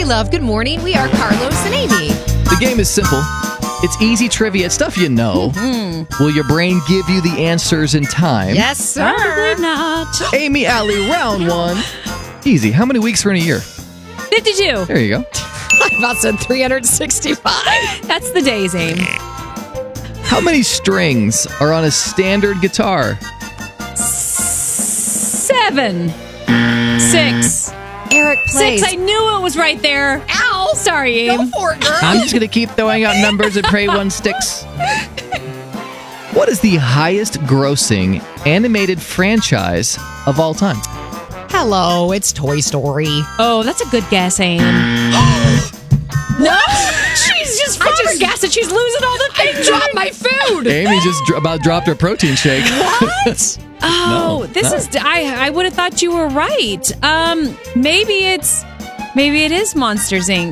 K-Love. Good morning. We are Carlos and Amy. The game is simple. It's easy trivia. It's stuff you know. Will your brain give you the answers in time? Yes, sir. Probably not. Amy, Allie, round one. Easy. How many weeks are in a year? 52. There you go. I about said 365. That's the days, Aim. How many strings are on a standard guitar? 7. 6. Eric plays. 6. I knew it was right there. Ow. Sorry, Go Aim. for it, girl. I'm just going to keep throwing out numbers and pray one sticks. What is the highest grossing animated franchise of all time? Hello, it's Toy Story. Oh, that's a good guess, Aim. No, she's just flabbergasted. She's losing all the things. I dropped my food. Amy just about dropped her protein shake. What? Oh, this is. I would have thought you were right. Maybe it is Monsters Inc.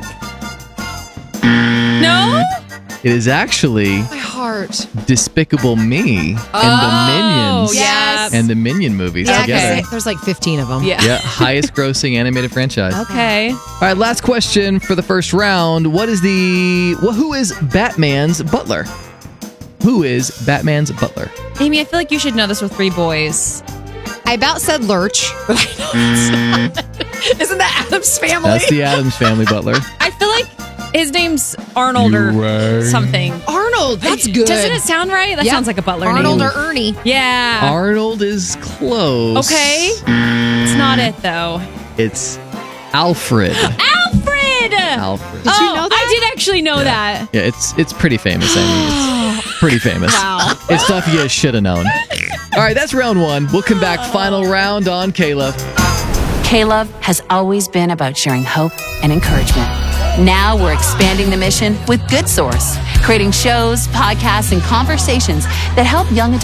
No. It is actually My heart. Despicable Me and the Minions yes. and the Minion movies Yeah, together. there's like 15 of them. Yeah. Yeah, highest grossing animated franchise. Okay. All right, last question for the first round. Who is Batman's butler? Who is Batman's butler? Amy, I feel like you should know this with 3 boys. I about said Lurch, but I know it's not. Isn't that Adam's family? That's the Addams Family butler. I feel like his name's Arnold or something. Arnold. That's good. Doesn't it sound right? That Yep. sounds like a butler Arnold name. or Ernie. Yeah. Arnold is close. Okay. It's not it, though. It's Alfred. Alfred! Alfred. Did you know that? I did actually know that. Yeah, it's pretty famous. I mean, it's pretty famous. Wow. It's stuff you guys should have known. All right, that's round one. We'll come back final round on K-Love. K-Love has always been about sharing hope and encouragement. Now we're expanding the mission with Good Source, creating shows, podcasts, and conversations that help young adults